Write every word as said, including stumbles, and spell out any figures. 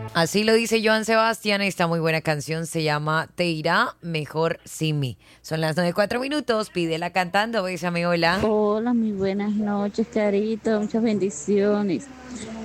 Así lo dice Joan Sebastián, esta muy buena canción se llama Te irá mejor sin mí. Son las nueve cuatro minutos, pídela cantando, bésame, hola. Hola, muy buenas noches, Carito. Muchas bendiciones.